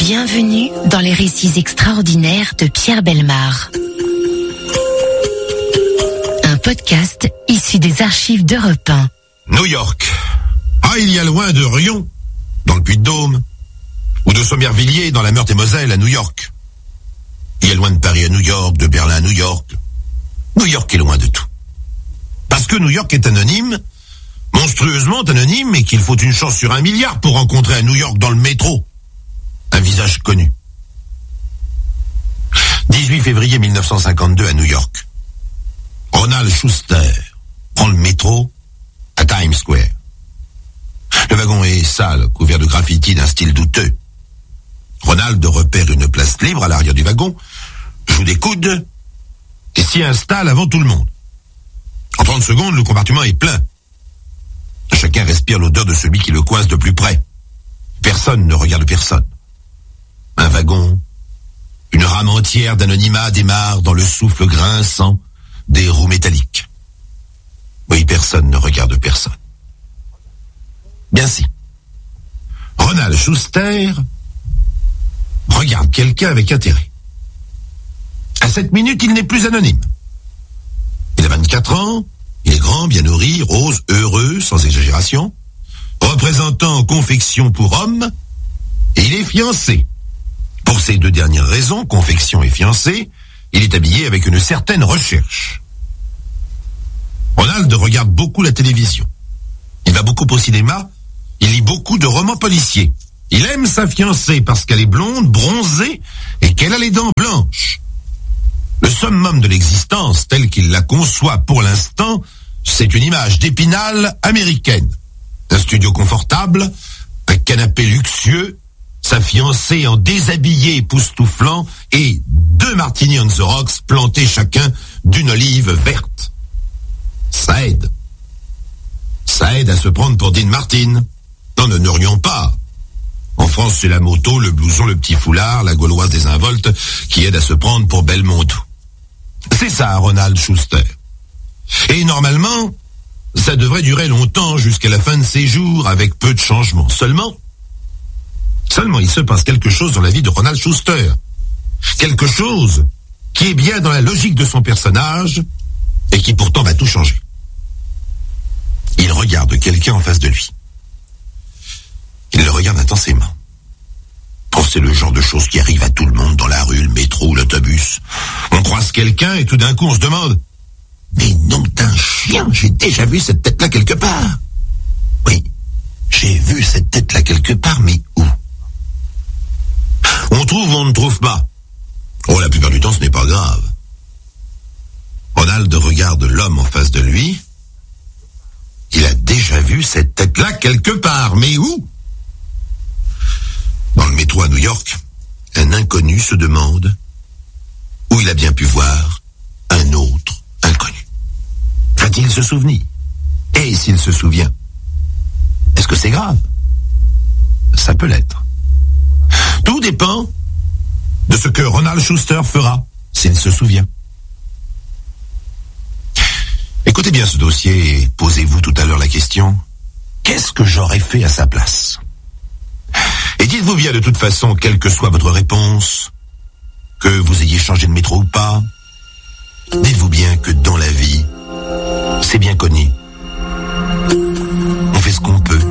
Bienvenue dans les récits extraordinaires de Pierre Bellemare. Un podcast issu des archives d'Europe 1. New York. Ah, il y a loin de Rion, dans le Puy-de-Dôme, ou de Sommervilliers, dans la Meurthe-et-Moselle, à New York. Il y a loin de Paris à New York, de Berlin à New York. New York est loin de tout. Parce que New York est anonyme, monstrueusement anonyme, et qu'il faut une chance sur 1 milliard pour rencontrer à New York dans le métro un visage connu. 18 février 1952 à New York. Ronald Schuster prend le métro à Times Square. Le wagon est sale, couvert de graffitis d'un style douteux. Ronald repère une place libre à l'arrière du wagon, joue des coudes et s'y installe avant tout le monde. En 30 secondes, le compartiment est plein. Chacun respire l'odeur de celui qui le coince de plus près. Personne ne regarde personne. Un wagon, une rame entière d'anonymat démarre dans le souffle grinçant des roues métalliques. Oui, personne ne regarde personne. Bien si. Ronald Schuster regarde quelqu'un avec intérêt. À cette minute, il n'est plus anonyme. Il a 24 ans, il est grand, bien nourri, rose, heureux, sans exagération, représentant confection pour hommes, et il est fiancé. Pour ces deux dernières raisons, confection et fiancé, il est habillé avec une certaine recherche. Ronald regarde beaucoup la télévision. Il va beaucoup au cinéma, il lit beaucoup de romans policiers. Il aime sa fiancée parce qu'elle est blonde, bronzée et qu'elle a les dents blanches. Le summum de l'existence, telle qu'il la conçoit pour l'instant, c'est une image d'Épinal américaine. Un studio confortable, un canapé luxueux, sa fiancée en déshabillé époustouflant et 2 martinis on the rocks plantés chacun d'une olive verte. Ça aide. Ça aide à se prendre pour Dean Martin. Non, ne rions pas. En France, c'est la moto, le blouson, le petit foulard, la gauloise des involtes qui aide à se prendre pour Belmondo. C'est ça, Ronald Schuster. Et normalement, ça devrait durer longtemps jusqu'à la fin de ses jours avec peu de changements. Seulement, il se passe quelque chose dans la vie de Ronald Schuster. Quelque chose qui est bien dans la logique de son personnage et qui pourtant va tout changer. Il regarde quelqu'un en face de lui. Il le regarde intensément. Oh, c'est le genre de choses qui arrive à tout le monde dans la rue, le métro, l'autobus. On croise quelqu'un et tout d'un coup on se demande « Mais nom d'un chien, j'ai déjà vu cette tête-là quelque part. » Oui, j'ai vu cette tête-là quelque part, mais où? On trouve ou on ne trouve pas. Oh, la plupart du temps, ce n'est pas grave. Ronald regarde l'homme en face de lui. Il a déjà vu cette tête-là quelque part, mais où? Dans le métro à New York, un inconnu se demande où il a bien pu voir un autre inconnu. Va-t-il se souvenir? Et s'il se souvient, est-ce que c'est grave? Ça peut l'être. Tout dépend de ce que Ronald Schuster fera s'il se souvient. Écoutez bien ce dossier et posez-vous tout à l'heure la question: qu'est-ce que j'aurais fait à sa place? Et dites-vous bien de toute façon, quelle que soit votre réponse, que vous ayez changé de métro ou pas, dites-vous bien que dans la vie, c'est bien connu. On fait ce qu'on peut